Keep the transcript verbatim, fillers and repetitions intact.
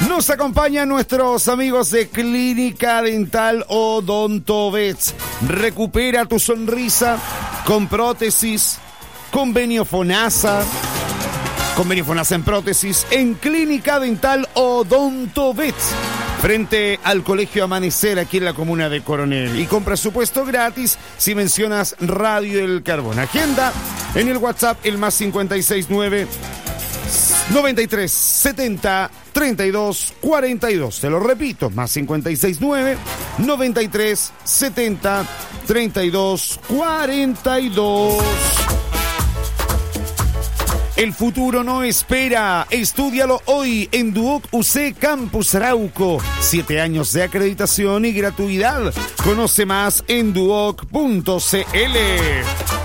Nos acompañan nuestros amigos de Clínica Dental Odontovets. Recupera tu sonrisa con prótesis, convenio FONASA, convenio FONASA en prótesis en Clínica Dental Odontovets, frente al Colegio Amanecer, aquí en la comuna de Coronel. Y con presupuesto gratis si mencionas Radio El Carbón. Agenda en el WhatsApp, el más cincuenta y seis nueve noventa y tres setenta treinta y dos cuarenta y dos. Te lo repito, más cincuenta y seis nueve noventa y tres setenta treinta y dos cuarenta y dos. El futuro no espera. Estúdialo hoy en Duoc U C Campus Arauco. Siete años de acreditación y gratuidad. Conoce más en duoc punto c l.